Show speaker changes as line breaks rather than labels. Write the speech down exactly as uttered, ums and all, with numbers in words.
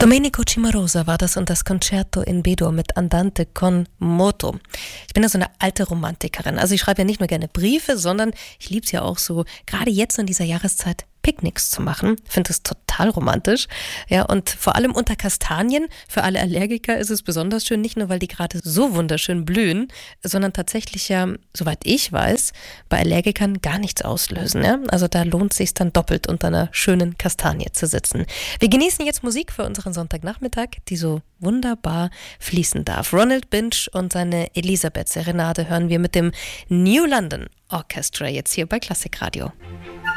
Domenico Cimarosa war das und das Concerto in B-Dur mit Andante con moto. Ich bin ja so eine alte Romantikerin. Also ich schreibe ja nicht nur gerne Briefe, sondern ich liebe es ja auch so, gerade jetzt in dieser Jahreszeit, Picknicks zu machen. Ich finde das total romantisch. Ja, und vor allem unter Kastanien. Für alle Allergiker ist es besonders schön, nicht nur, weil die gerade so wunderschön blühen, sondern tatsächlich ja, soweit ich weiß, bei Allergikern gar nichts auslösen. Ja? Also da lohnt es sich dann doppelt unter einer schönen Kastanie zu sitzen. Wir genießen jetzt Musik für unseren Sonntagnachmittag, die so wunderbar fließen darf. Ronald Binch und seine Elisabeth Serenade hören wir mit dem New London Orchestra jetzt hier bei Klassikradio.